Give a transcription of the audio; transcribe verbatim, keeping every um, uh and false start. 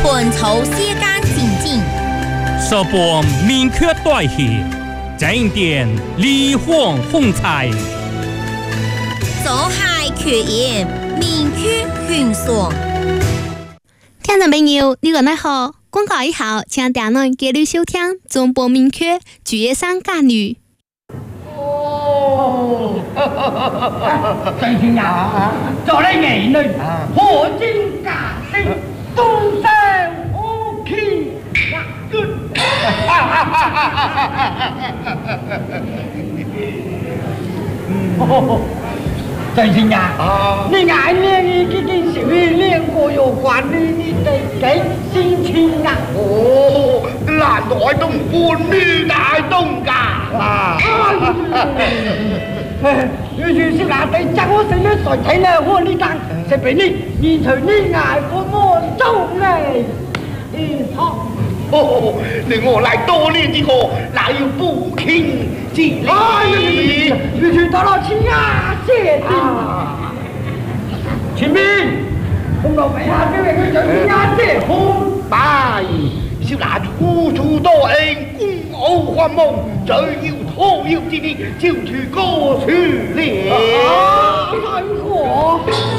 春秋世间情景， 说本明确代写，正点离荒风采。 走海缺盐，明确宣爽。 听众朋友，你好，好，广告以后，请点侬继续收听中波明确主页上干女。 哦，郑先生，做你兒女，何經家的東山屋企呀，鄭先生，你眼靚呢幾件小嘢靚過有關呢呢對幾先千啊？ 哦，難道係東官呢大東家啊？ 要是是那對將我成日在睇呢，我呢單是俾你面隨呢捱過我做嚟，嗯好。 哦，你我來多年之後，哪有不輕之理？ 哎，要是到了親呀，謝天。前面，紅樓尾下叫人去上親呀，謝好。 拜，小男孤處多恩，公傲幻夢，最要討要之年，照處歌書了。 啊，太過。